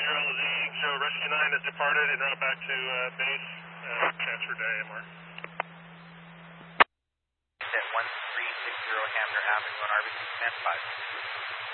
lead, so Rescue 9 has departed and route back to base, transfer to AMR. At 1360 Hamner Avenue on RBC, stand 5.